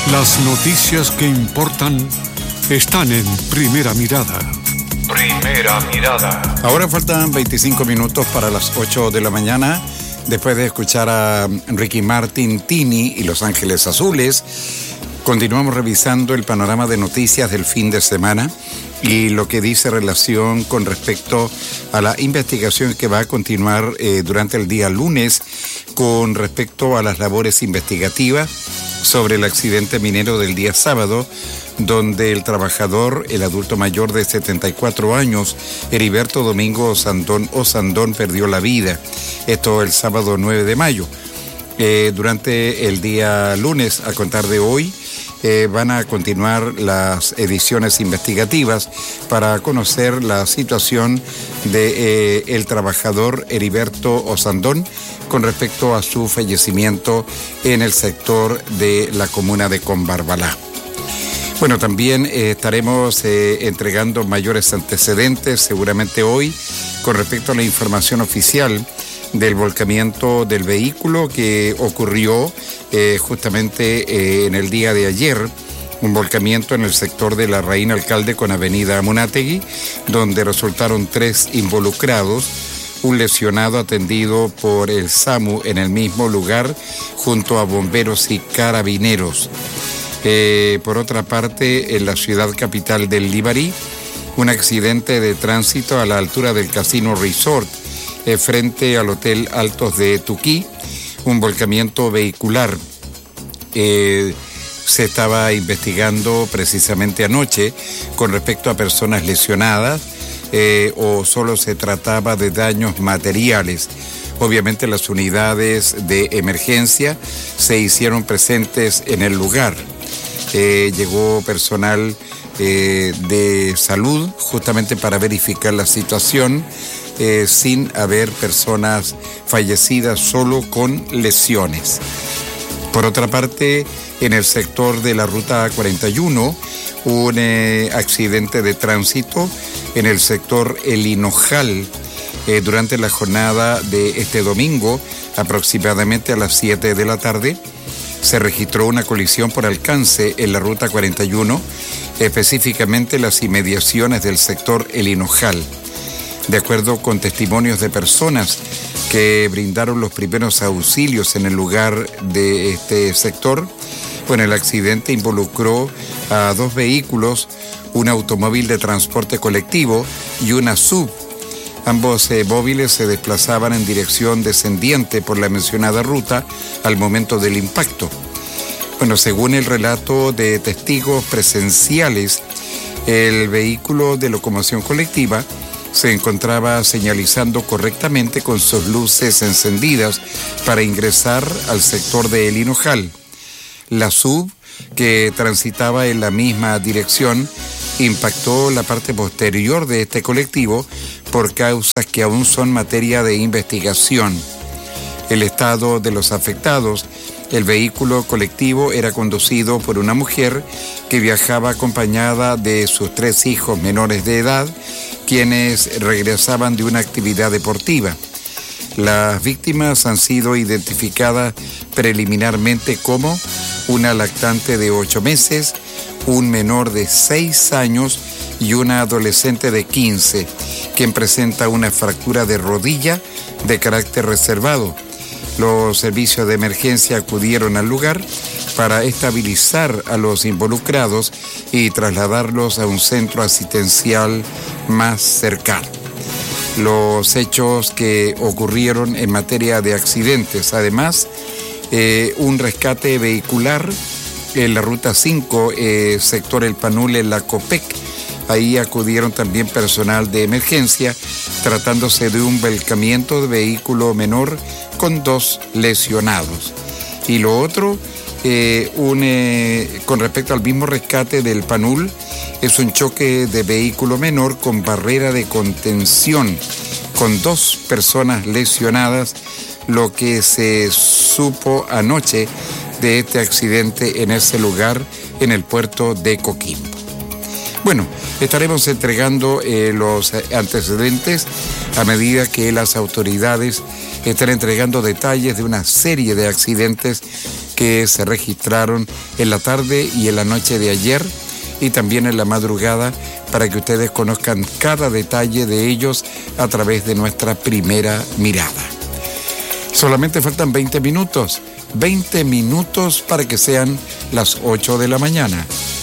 Las noticias que importan están en Primera Mirada. Primera Mirada. Ahora faltan 25 minutos para las 8 de la mañana. Después de escuchar a Ricky Martin, Tini y Los Ángeles Azules, continuamos revisando el panorama de noticias del fin de semana y lo que dice relación con respecto a la investigación que va a continuar durante el día lunes con respecto a las labores investigativas sobre el accidente minero del día sábado, donde el trabajador, el adulto mayor de 74 años, Heriberto Domingo Osandón, perdió la vida. Esto el sábado 9 de mayo. Durante el día lunes, a contar de hoy, van a continuar las ediciones investigativas para conocer la situación de el trabajador Heriberto Osandón con respecto a su fallecimiento en el sector de la comuna de Combarbalá. Bueno, también estaremos entregando mayores antecedentes seguramente hoy con respecto a la información oficial del volcamiento del vehículo que ocurrió justamente en el día de ayer, un volcamiento en el sector de la Reina Alcalde con Avenida Amunátegui, donde resultaron 3 involucrados, un lesionado atendido por el SAMU en el mismo lugar junto a bomberos y carabineros. Por otra parte, en la ciudad capital del Libarí, un accidente de tránsito a la altura del Casino Resort frente al Hotel Altos de Tuquí, un volcamiento vehicular. Se estaba investigando precisamente anoche con respecto a personas lesionadas o solo se trataba de daños materiales. Obviamente las unidades de emergencia se hicieron presentes en el lugar. Llegó personal de salud justamente para verificar la situación sin haber personas fallecidas, solo con lesiones. Por otra parte, en el sector de la ruta 41, un accidente de tránsito en el sector El Hinojal durante la jornada de este domingo, aproximadamente a las 7 de la tarde, se registró una colisión por alcance en la ruta 41, específicamente las inmediaciones del sector El Hinojal. De acuerdo con testimonios de personas que brindaron los primeros auxilios en el lugar de este sector, bueno, el accidente involucró a 2 vehículos, un automóvil de transporte colectivo y una SUV. Ambos móviles se desplazaban en dirección descendiente por la mencionada ruta al momento del impacto. Bueno, según el relato de testigos presenciales, el vehículo de locomoción colectiva se encontraba señalizando correctamente con sus luces encendidas para ingresar al sector de El Hinojal. La SUV, que transitaba en la misma dirección, impactó la parte posterior de este colectivo por causas que aún son materia de investigación. El estado de los afectados: el vehículo colectivo era conducido por una mujer que viajaba acompañada de sus 3 hijos menores de edad, quienes regresaban de una actividad deportiva. Las víctimas han sido identificadas preliminarmente como una lactante de 8 meses, un menor de 6 años y una adolescente de 15, quien presenta una fractura de rodilla de carácter reservado. Los servicios de emergencia acudieron al lugar para estabilizar a los involucrados y trasladarlos a un centro asistencial más cercano. Los hechos que ocurrieron en materia de accidentes, además, un rescate vehicular en la ruta 5, sector El Panul, en la Copec. Ahí acudieron también personal de emergencia, tratándose de un volcamiento de vehículo menor con 2 lesionados. Y lo otro, con respecto al mismo rescate del Panul, es un choque de vehículo menor con barrera de contención, con 2 personas lesionadas, lo que se supo anoche de este accidente en ese lugar, en el puerto de Coquimbo. Bueno, estaremos entregando los antecedentes a medida que las autoridades están entregando detalles de una serie de accidentes que se registraron en la tarde y en la noche de ayer y también en la madrugada, para que ustedes conozcan cada detalle de ellos a través de nuestra primera mirada. Solamente faltan 20 minutos para que sean las 8 de la mañana.